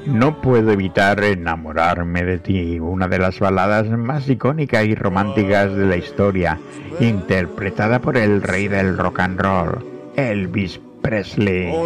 No puedo evitar enamorarme de ti, una de las baladas más icónicas y románticas de la historia, interpretada por el rey del rock and roll, Elvis Presley.